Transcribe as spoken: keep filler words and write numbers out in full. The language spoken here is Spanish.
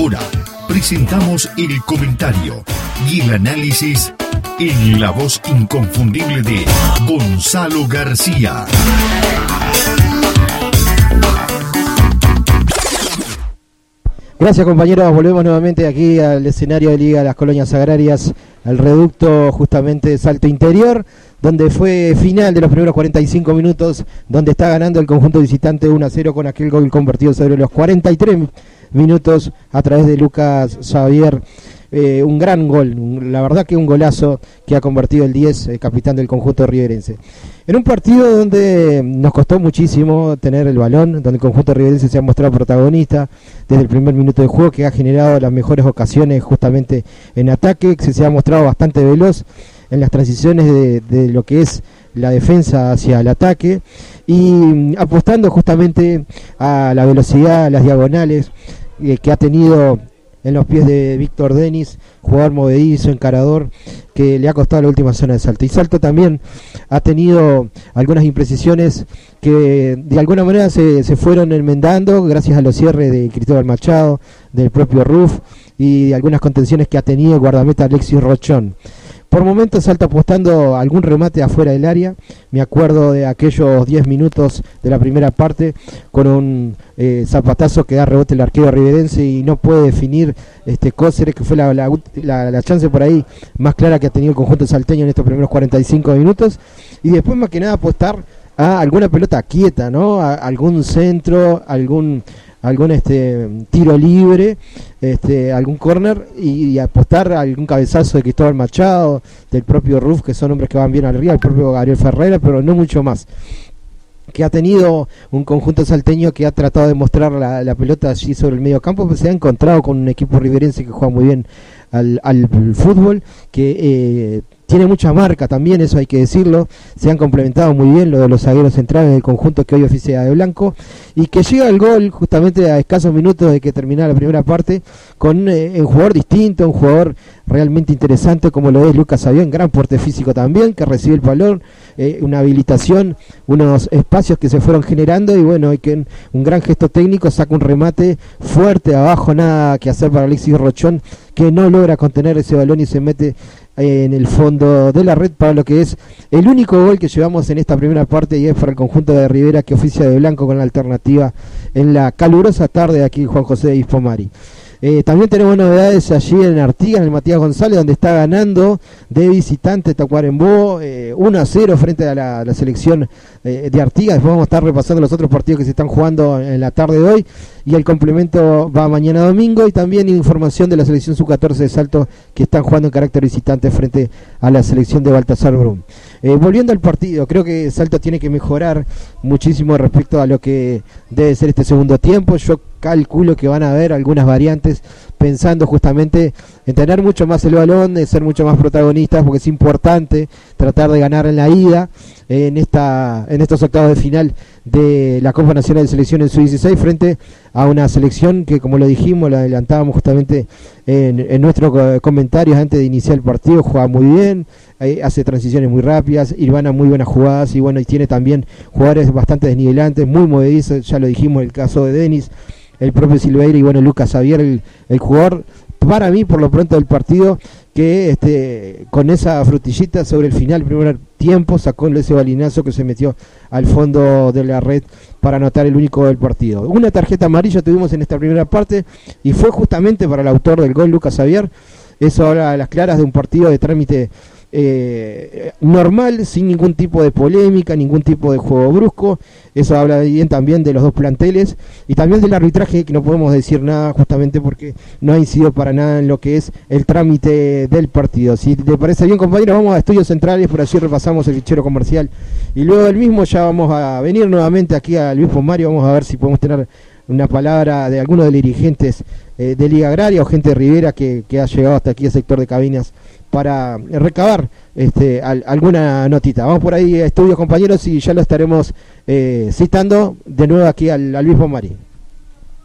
Ahora presentamos el comentario y el análisis en la voz inconfundible de Gonzalo García. Gracias, compañeros, volvemos nuevamente aquí al escenario de Liga de las Colonias Agrarias, al reducto justamente de Salto Interior, donde fue final de los primeros cuarenta y cinco minutos, donde está ganando el conjunto visitante uno a cero con aquel gol convertido sobre los cuarenta y tres minutos a través de Lucas Xavier. Eh, un gran gol, la verdad que un golazo que ha convertido el diez, eh, capitán del conjunto riverense. En un partido donde nos costó muchísimo tener el balón, donde el conjunto riverense se ha mostrado protagonista desde el primer minuto de juego, que ha generado las mejores ocasiones justamente en ataque, que se ha mostrado bastante veloz en las transiciones de, de lo que es la defensa hacia el ataque, y apostando justamente a la velocidad, a las diagonales eh, que ha tenido en los pies de Víctor Denis, jugador movedizo, encarador, que le ha costado la última zona de Salto. Y Salto también ha tenido algunas imprecisiones que de alguna manera se, se fueron enmendando gracias a los cierres de Cristóbal Machado, del propio Ruf, y de algunas contenciones que ha tenido el guardameta Alexis Rochón. Por momentos Salto apostando algún remate afuera del área. Me acuerdo de aquellos diez minutos de la primera parte con un eh, zapatazo que da rebote el arquero riverense y no puede definir este Cóceres, que fue la, la, la, la chance por ahí más clara que ha tenido el conjunto salteño en estos primeros cuarenta y cinco minutos. Y después más que nada apostar a alguna pelota quieta, ¿no? A algún centro, algún... algún este tiro libre, este algún córner y, y apostar a algún cabezazo de Cristóbal Machado, del propio Ruf, que son hombres que van bien arriba, el propio Gabriel Ferreira, pero no mucho más. Que ha tenido un conjunto salteño que ha tratado de mostrar la, la pelota allí sobre el medio campo, pero se ha encontrado con un equipo riverense que juega muy bien al, al fútbol, que eh, tiene mucha marca también, eso hay que decirlo. Se han complementado muy bien lo de los zagueros centrales del conjunto que hoy oficia de blanco, y que llega el gol justamente a escasos minutos de que terminara la primera parte con eh, un jugador distinto, un jugador realmente interesante como lo es Lucas Xavier, un gran porte físico también, que recibe el balón, eh, una habilitación, unos espacios que se fueron generando, y bueno, hay que un gran gesto técnico, saca un remate fuerte abajo, nada que hacer para Alexis Rochón, que no logra contener ese balón y se mete en el fondo de la red para lo que es el único gol que llevamos en esta primera parte, y es para el conjunto de Rivera, que oficia de blanco con la alternativa en la calurosa tarde de aquí Juan José de Ispomari. Eh, también tenemos novedades allí en Artigas, en el Matías González, donde está ganando de visitante Tacuarembó eh, uno a cero frente a la, la selección eh, de Artigas. Después vamos a estar repasando los otros partidos que se están jugando en la tarde de hoy, y el complemento va mañana domingo, y también información de la selección sub catorce de Salto, que están jugando en carácter visitante frente a la selección de Baltasar Brum. Eh, volviendo al partido, creo que Salto tiene que mejorar muchísimo respecto a lo que debe ser este segundo tiempo. Yo calculo que van a haber algunas variantes, pensando justamente en tener mucho más el balón, de ser mucho más protagonistas, porque es importante tratar de ganar en la ida, eh, en esta en estos octavos de final de la Copa Nacional de Selecciones sub dieciséis, frente a una selección que, como lo dijimos, lo adelantábamos justamente en, en nuestros comentarios antes de iniciar el partido, juega muy bien, eh, hace transiciones muy rápidas, Irvana muy buenas jugadas, y bueno, y tiene también jugadores bastante desnivelantes, muy movedizos, ya lo dijimos, el caso de Denis, el propio Silveira, y bueno, Lucas Xavier, el, el jugador para mí por lo pronto del partido, que este con esa frutillita sobre el final, primer tiempo, sacó ese balinazo que se metió al fondo de la red para anotar el único del partido. Una tarjeta amarilla tuvimos en esta primera parte, y fue justamente para el autor del gol, Lucas Xavier. Eso habla a las claras de un partido de trámite eh, normal, sin ningún tipo de polémica, ningún tipo de juego brusco. Eso habla bien también de los dos planteles, y también del arbitraje, que no podemos decir nada justamente porque no ha incidido para nada en lo que es el trámite del partido. Si te parece bien, compañeros, vamos a Estudios Centrales, por allí repasamos el fichero comercial, y luego del mismo ya vamos a venir nuevamente aquí a Luis Pomario. Vamos a ver si podemos tener una palabra de alguno de los dirigentes eh, de Liga Agraria o gente de Rivera que, que ha llegado hasta aquí al sector de cabinas para recabar este, al, alguna notita. Vamos por ahí a Estudios, compañeros, y ya lo estaremos eh, citando de nuevo aquí al, al Luis Pomario.